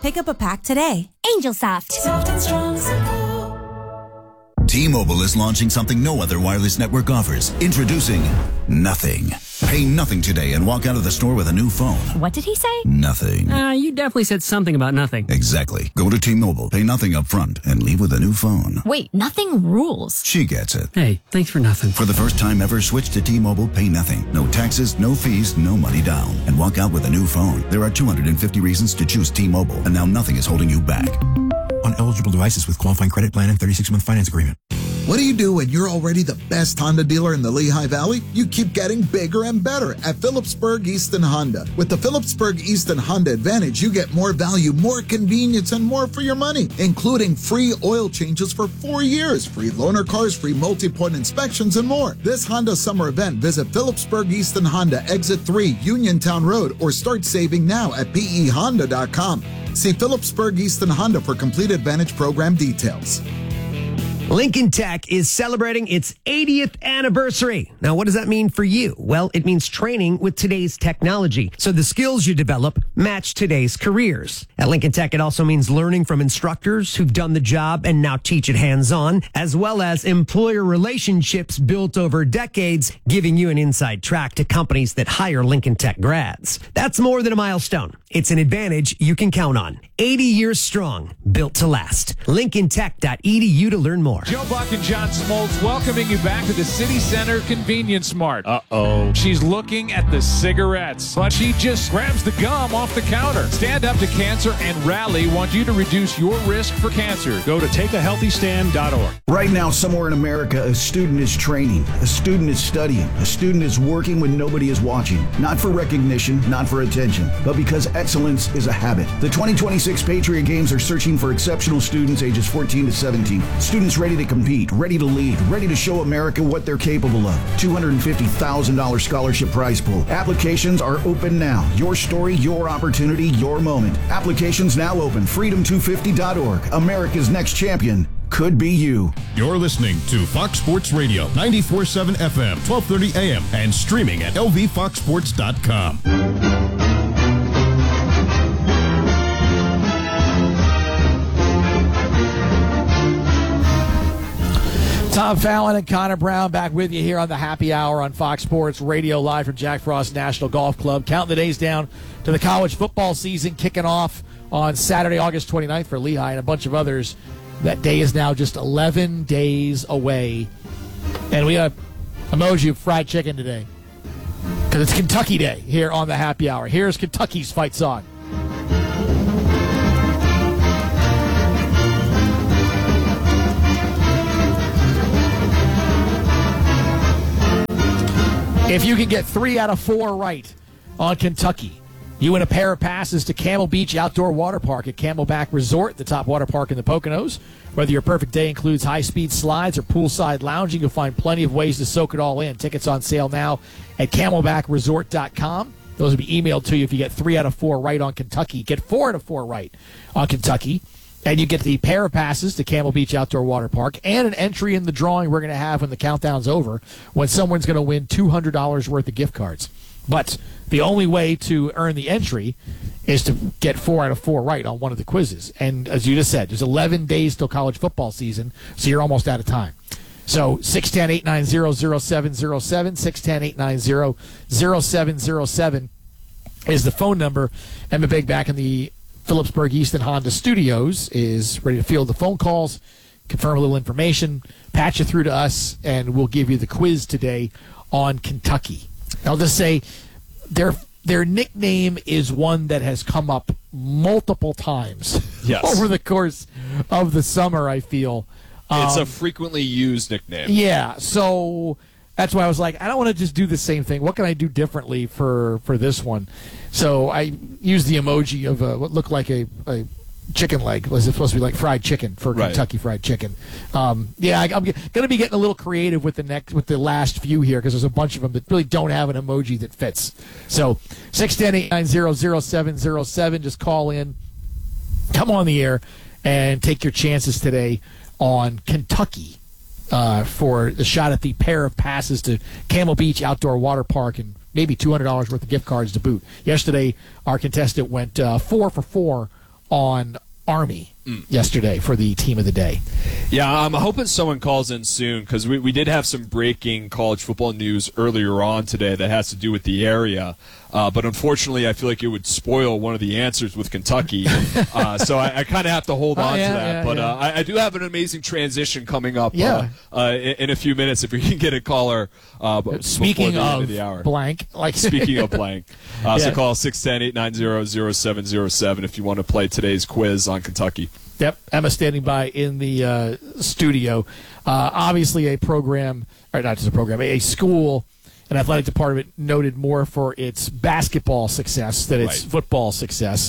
Pick up a pack today. Angel Soft. Soft and strong, simple. T-Mobile is launching something no other wireless network offers. Introducing Nothing. Pay nothing today and walk out of the store with a new phone. What did he say? Nothing. You definitely said something about nothing. Exactly. Go to T-Mobile, pay nothing up front, and leave with a new phone. Wait, nothing rules. She gets it. Hey, thanks for nothing. For the first time ever, switch to T-Mobile, pay nothing. No taxes, no fees, no money down. And walk out with a new phone. There are 250 reasons to choose T-Mobile, and now nothing is holding you back. On eligible devices with qualifying credit plan and 36-month finance agreement. What do you do when you're already the best Honda dealer in the Lehigh Valley? You keep getting bigger and better at Phillipsburg Easton Honda. With the Phillipsburg Easton Honda Advantage, you get more value, more convenience, and more for your money, including free oil changes for 4 years, free loaner cars, free multi-point inspections, and more. This Honda summer event, visit Phillipsburg Easton Honda, Exit 3, Uniontown Road, or start saving now at pehonda.com. See Phillipsburg Easton Honda for complete Advantage program details. Lincoln Tech is celebrating its 80th anniversary. Now, what does that mean for you? Well, it means training with today's technology, so the skills you develop match today's careers. At Lincoln Tech, it also means learning from instructors who've done the job and now teach it hands-on, as well as employer relationships built over decades, giving you an inside track to companies that hire Lincoln Tech grads. That's more than a milestone. It's an advantage you can count on. 80 years strong, built to last. LincolnTech.edu to learn more. Joe Buck and John Smoltz welcoming you back to the City Center Convenience Mart. Uh-oh. She's looking at the cigarettes, but she just grabs the gum off the counter. Stand Up to Cancer and Rally want you to reduce your risk for cancer. Go to takeahealthystand.org. Right now, somewhere in America, a student is training, a student is studying, a student is working when nobody is watching. Not for recognition, not for attention, but because excellence is a habit. The 2026 Patriot Games are searching for exceptional students ages 14 to 17. Students ready to compete, ready to lead, ready to show America what they're capable of. $250,000 scholarship prize pool. Applications are open now. Your story, your opportunity, your moment. Applications now open. Freedom250.org. America's next champion could be you. You're listening to Fox Sports Radio, 94.7 FM, 1230 AM, and streaming at lvfoxsports.com. Tom Fallon and Connor Brown back with you here on the Happy Hour on Fox Sports Radio, live from Jack Frost National Golf Club. Counting the days down to the college football season kicking off on Saturday, August 29th for Lehigh and a bunch of others. That day is now just 11 days away. And we got emoji of fried chicken today because it's Kentucky Day here on the Happy Hour. Here's Kentucky's fight song. If you can get 3 out of 4 right on Kentucky, you win a pair of passes to Camel Beach Outdoor Water Park at Camelback Resort, the top water park in the Poconos. Whether your perfect day includes high-speed slides or poolside lounging, you'll find plenty of ways to soak it all in. Tickets on sale now at camelbackresort.com. Those will be emailed to you if you get 3 out of 4 right on Kentucky. Get 4 out of 4 right on Kentucky, and you get the pair of passes to Camel Beach Outdoor Water Park and an entry in the drawing we're going to have when the countdown's over, when someone's going to win $200 worth of gift cards. But the only way to earn the entry is to get 4 out of 4 right on one of the quizzes. And as you just said, there's 11 days till college football season, so you're almost out of time. So 610-890-0707, 610-890-0707 is the phone number. Emma Big back in the Phillipsburg Easton Honda Studios is ready to field the phone calls, confirm a little information, patch you through to us, and we'll give you the quiz today on Kentucky. I'll just say their nickname is one that has come up multiple times over the course of the summer, I feel. It's a frequently used nickname. Yeah, so that's why I was like, I don't want to just do the same thing. What can I do differently for this one? So I used the emoji of what looked like a chicken leg. Was it supposed to be like fried chicken for Kentucky Fried Chicken? I'm going to be getting a little creative with the last few here because there's a bunch of them that really don't have an emoji that fits. So 610-890-0707. Just call in, come on the air, and take your chances today on Kentucky for the shot at the pair of passes to Camel Beach Outdoor Water Park and maybe $200 worth of gift cards to boot. Yesterday, our contestant went 4 for 4 on Army yesterday for the team of the day. Yeah, I'm hoping someone calls in soon because we did have some breaking college football news earlier on today that has to do with the area. But unfortunately, I feel like it would spoil one of the answers with Kentucky. So I kind of have to hold on to that. But I do have an amazing transition coming up in a few minutes if we can get a caller Speaking before the end of of the hour. blank. Speaking of blank. So call 610-890-0707 if you want to play today's quiz on Kentucky. Yep, Emma standing by in the studio. Obviously a program, or not just a program, a school, an athletic department noted more for its basketball success than its football success.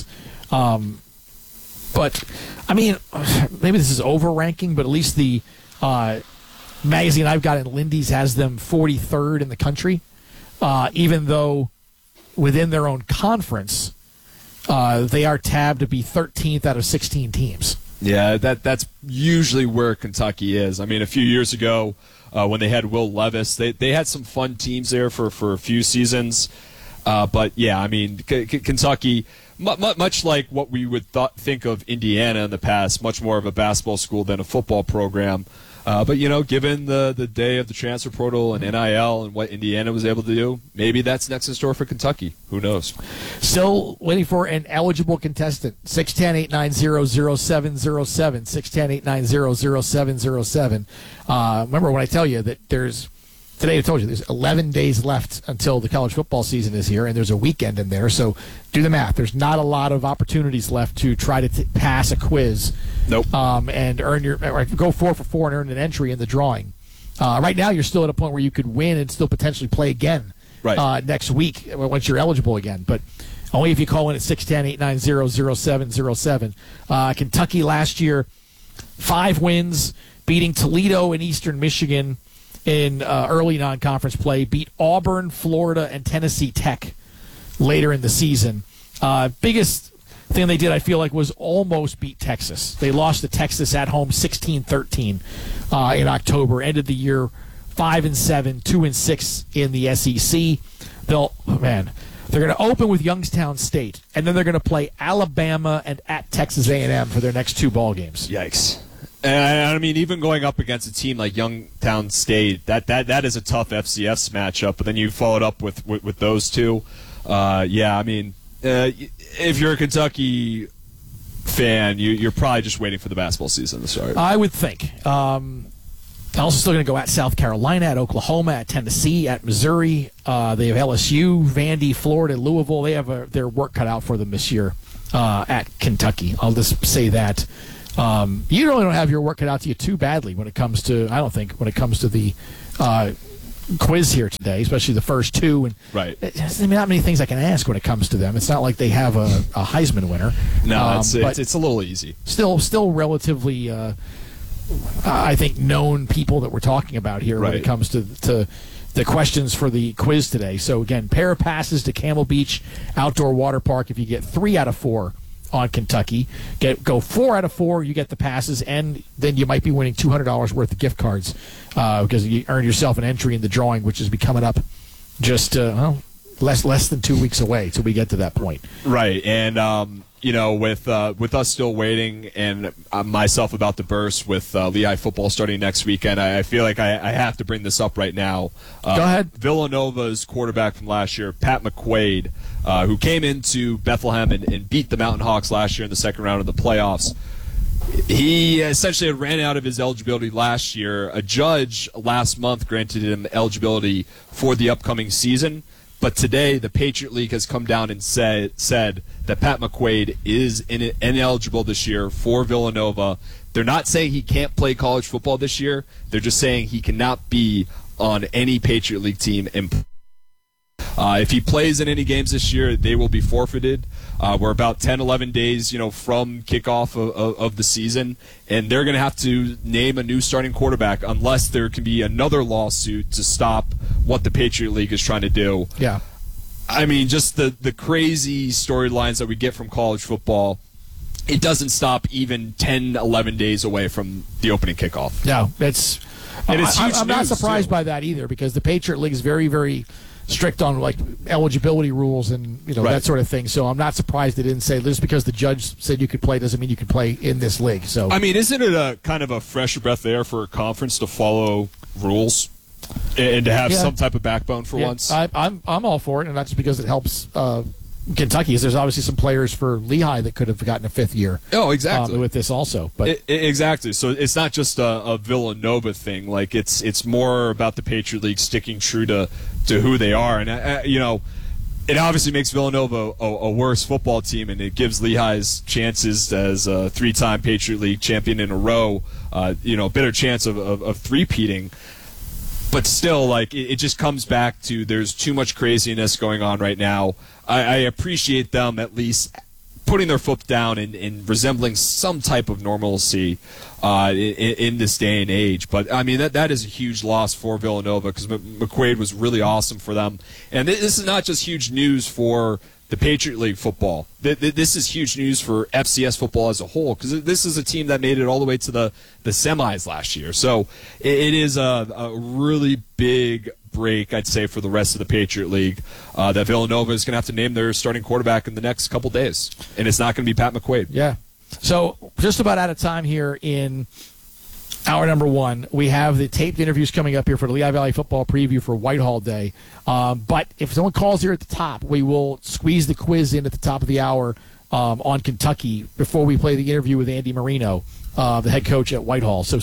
But, I mean, maybe this is over-ranking, but at least the magazine I've got in Lindy's has them 43rd in the country, even though within their own conference, they are tabbed to be 13th out of 16 teams. Yeah, that's usually where Kentucky is. I mean, a few years ago when they had Will Levis, they had some fun teams there for a few seasons. But, yeah, I mean, Kentucky, much like what we would think of Indiana in the past, much more of a basketball school than a football program. But, you know, given the day of the transfer portal and NIL and what Indiana was able to do, maybe that's next in store for Kentucky. Who knows? Still waiting for an eligible contestant. 610-890-0707. 610-890-0707. Remember when I tell you that today I told you there's 11 days left until the college football season is here, and there's a weekend in there. So do the math. There's not a lot of opportunities left to try to pass a quiz. Nope. And go 4 for 4 and earn an entry in the drawing. Right now, you're still at a point where you could win and still potentially play again next week once you're eligible again. But only if you call in at 610-890-0707. Kentucky last year, 5 wins, beating Toledo and Eastern Michigan in early non-conference play, beat Auburn, Florida, and Tennessee Tech later in the season. Biggest thing they did, I feel like, was almost beat Texas. They lost to Texas at home 16-13 in October. Ended the year 5-7, 2-6 in the SEC. They're going to open with Youngstown State, and then they're going to play Alabama and at Texas A&M for their next 2 ball games. Yikes. And I mean, even going up against a team like Youngstown State, that is a tough FCS matchup. But then you follow it up with those two. I mean, if you're a Kentucky fan, you're probably just waiting for the basketball season to start. I would think. Also still going to go at South Carolina, at Oklahoma, at Tennessee, at Missouri. They have LSU, Vandy, Florida, Louisville. They have their work cut out for them this year at Kentucky. I'll just say that. You really don't have your work cut out to you too badly when it comes to, I don't think, when it comes to the quiz here today, especially the first 2. And there's not many things I can ask when it comes to them. It's not like they have a Heisman winner. No, it's a little easy. Still relatively, I think, known people that we're talking about here when it comes to the questions for the quiz today. So, again, pair of passes to Camel Beach Outdoor Water Park if you get 3 out of 4 on Kentucky. Go 4 out of 4, you get the passes, and then you might be winning $200 worth of gift cards because you earn yourself an entry in the drawing, which is coming up just less than 2 weeks away till we get to that point. Right, and with us still waiting, and myself about to burst with Lehigh football starting next weekend, I feel like I have to bring this up right now. Go ahead. Villanova's quarterback from last year, Pat McQuaid, who came into Bethlehem and beat the Mountain Hawks last year in the second round of the playoffs. He essentially had ran out of his eligibility last year. A judge last month granted him eligibility for the upcoming season. But today, the Patriot League has come down and said that Pat McQuaid is ineligible this year for Villanova. They're not saying he can't play college football this year. They're just saying he cannot be on any Patriot League team. If he plays in any games this year, they will be forfeited. We're about 10, 11 days, from kickoff of the season, and they're going to have to name a new starting quarterback unless there can be another lawsuit to stop what the Patriot League is trying to do. Yeah. I mean, just the crazy storylines that we get from college football, it doesn't stop even 10, 11 days away from the opening kickoff. No, it's huge I'm not news, surprised too. by that either because the Patriot League is very, very strict on like eligibility rules and that sort of thing. So I'm not surprised they didn't say just because the judge said you could play doesn't mean you could play in this league. So I mean, isn't it a kind of a fresh breath of air for a conference to follow rules and to have some type of backbone for once? I'm all for it, and not just because it helps Kentucky. There's obviously some players for Lehigh that could have gotten a fifth year. Oh, exactly. With this also, but exactly. So it's not just a Villanova thing. Like it's more about the Patriot League sticking true to who they are, and it obviously makes Villanova a worse football team, and it gives Lehigh's chances as a 3-time Patriot League champion in a row, a better chance of three-peating. But still, like, it just comes back to there's too much craziness going on right now. I appreciate them at least putting their foot down and resembling some type of normalcy in this day and age. But, I mean, that is a huge loss for Villanova because McQuaid was really awesome for them. And this is not just huge news for the Patriot League football. This is huge news for FCS football as a whole because this is a team that made it all the way to the semis last year. So it is a really big break, I'd say, for the rest of the Patriot League that Villanova is going to have to name their starting quarterback in the next couple days. And it's not going to be Pat McQuaid. Yeah. So just about out of time here in hour number 1. We have the taped interviews coming up here for the Lehigh Valley football preview for Whitehall Day. But if someone calls here at the top, we will squeeze the quiz in at the top of the hour on Kentucky before we play the interview with Andy Marino, the head coach at Whitehall. So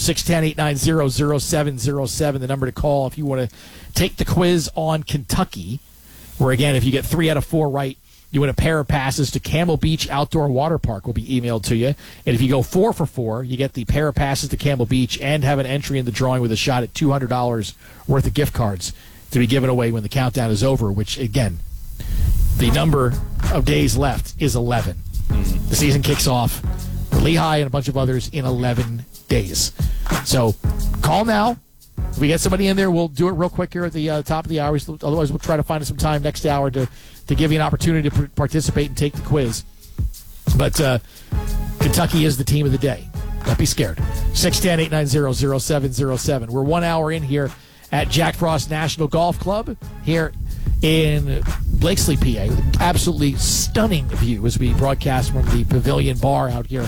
610-890-0707, the number to call if you want to take the quiz on Kentucky, where, again, if you get 3 out of 4 right, you win a pair of passes to Camel Beach Outdoor Water Park will be emailed to you. And if you go 4 for 4, you get the pair of passes to Camel Beach and have an entry in the drawing with a shot at $200 worth of gift cards to be given away when the countdown is over, which, again, the number of days left is 11. The season kicks off for Lehigh and a bunch of others in 11 days. So call now. If we get somebody in there, we'll do it real quick here at the top of the hour. Otherwise, we'll try to find some time next hour to give you an opportunity to participate and take the quiz. But Kentucky is the team of the day. Don't be scared. 610-890-0707. We're 1 hour in here at Jack Frost National Golf Club here in Blakesley, PA, with an absolutely stunning view as we broadcast from the Pavilion Bar out here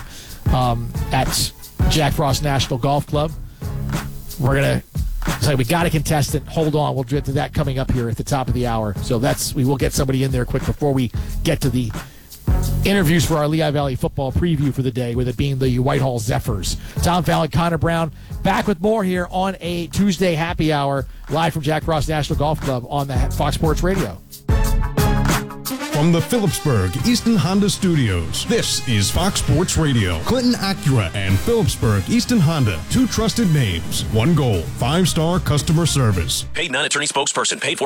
at Jack Frost National Golf Club. We're going to say we got a contestant. Hold on. We'll get to that coming up here at the top of the hour. So we will get somebody in there quick before we get to the interviews for our Lehigh Valley football preview for the day, with it being the Whitehall Zephyrs. Tom Fallon, Connor Brown, back with more here on a Tuesday happy hour, live from Jack Frost National Golf Club on the Fox Sports Radio. From the Phillipsburg Easton Honda Studios, this is Fox Sports Radio. Clinton Acura and Phillipsburg Easton Honda, 2 trusted names, 1 goal, 5-star customer service. Paid non-attorney spokesperson, paid for